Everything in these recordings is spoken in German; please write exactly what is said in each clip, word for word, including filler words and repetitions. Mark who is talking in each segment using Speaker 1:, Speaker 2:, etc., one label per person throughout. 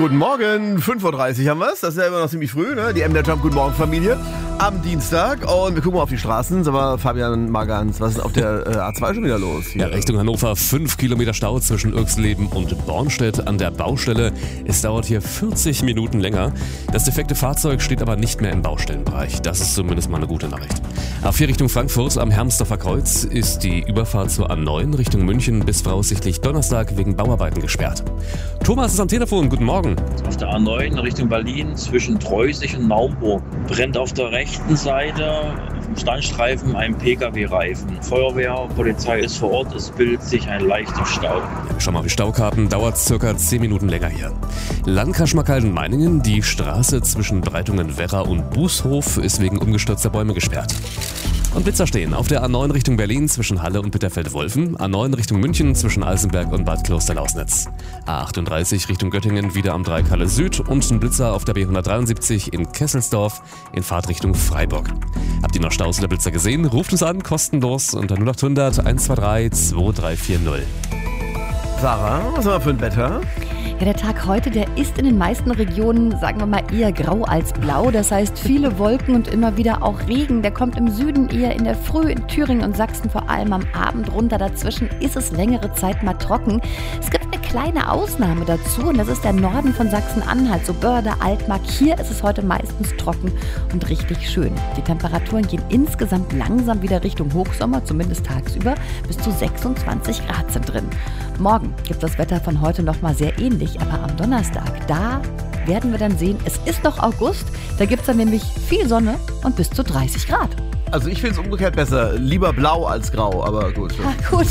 Speaker 1: Guten Morgen, fünf Uhr dreißig haben wir es. Das ist ja immer noch ziemlich früh, ne? Die M D R Jump Guten Morgen Familie am Dienstag. Und wir gucken mal auf die Straßen. Sag mal, Fabian Magans, was ist auf der äh, A zwei schon wieder los? Hier?
Speaker 2: Ja, Richtung Hannover, fünf Kilometer Stau zwischen Irksleben und Bornstedt an der Baustelle. Es dauert hier vierzig Minuten länger. Das defekte Fahrzeug steht aber nicht mehr im Baustellenbereich. Das ist zumindest mal eine gute Nachricht. A vier Richtung Frankfurt am Hermsdorfer Kreuz ist die Überfahrt zur A neun Richtung München bis voraussichtlich Donnerstag wegen Bauarbeiten gesperrt. Thomas ist am Telefon. Guten Morgen.
Speaker 3: Auf der A neun Richtung Berlin zwischen Treusig und Naumburg brennt auf der rechten Seite vom Standstreifen ein P K W-Reifen. Feuerwehr, Polizei ist vor Ort, es bildet sich ein leichter Stau.
Speaker 2: Schau mal auf die Staukarten, dauert circa zehn Minuten länger hier. Landkreis Schmalkalden-Meiningen, die Straße zwischen Breitungen-Werra und Bußhof ist wegen umgestürzter Bäume gesperrt. Und Blitzer stehen auf der A neun Richtung Berlin zwischen Halle und Bitterfeld-Wolfen, A neun Richtung München zwischen Alsenberg und Bad Kloster-Lausnitz, A achtunddreißig Richtung Göttingen wieder am Dreieck Halle Süd und ein Blitzer auf der B hundertdreiundsiebzig in Kesselsdorf in Fahrtrichtung Freiburg. Habt ihr noch Staus oder Blitzer gesehen? Ruft uns an, kostenlos unter null acht hundert eins zwei drei zwei drei vier null.
Speaker 1: Sarah, was haben wir für ein Wetter?
Speaker 4: Ja, der Tag heute, der ist in den meisten Regionen, sagen wir mal, eher grau als blau. Das heißt, viele Wolken und immer wieder auch Regen. Der kommt im Süden eher in der Früh, in Thüringen und Sachsen vor allem am Abend runter. Dazwischen ist es längere Zeit mal trocken. Es gibt eine kleine Ausnahme dazu und das ist der Norden von Sachsen-Anhalt, so Börde, Altmark. Hier ist es heute meistens trocken und richtig schön. Die Temperaturen gehen insgesamt langsam wieder Richtung Hochsommer, zumindest tagsüber. Bis zu sechsundzwanzig Grad sind drin. Morgen gibt das Wetter von heute nochmal sehr ähnlich, aber am Donnerstag, da werden wir dann sehen, es ist noch August, da gibt es dann nämlich viel Sonne und bis zu dreißig Grad.
Speaker 1: Also ich finde es umgekehrt besser. Lieber blau als grau, aber gut.
Speaker 4: Ah, gut.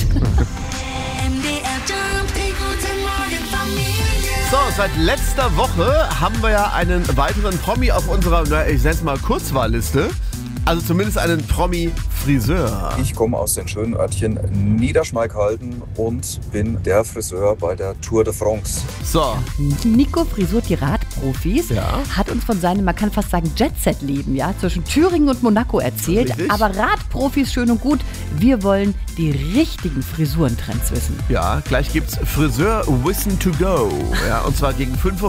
Speaker 1: So, seit letzter Woche haben wir ja einen weiteren Promi auf unserer, na, ich nenne es mal Kurzwahlliste. Also zumindest einen Promi-Friseur.
Speaker 5: Ich komme aus dem schönen Örtchen Niederschmalkalden und bin der Friseur bei der Tour de France.
Speaker 1: So.
Speaker 4: Nico frisiert die Radprofis,
Speaker 1: Ja.
Speaker 4: hat uns von seinem, man kann fast sagen, Jet-Set-Leben, ja, zwischen Thüringen und Monaco erzählt.
Speaker 1: Richtig.
Speaker 4: Aber Radprofis schön und gut, wir wollen die richtigen Frisurentrends wissen.
Speaker 1: Ja, gleich gibt's Friseur Wissen to go. Ja, und zwar gegen fünf Uhr